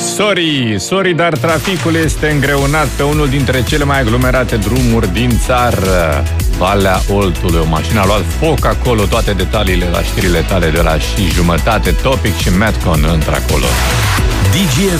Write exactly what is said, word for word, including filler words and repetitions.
Sorry, sorry, dar traficul este îngreunat pe unul dintre cele mai aglomerate drumuri din țară, Valea Oltului. O mașină a luat foc acolo, toate detaliile la știrile tale de la și jumătate. Topic și Madcon intră acolo. D G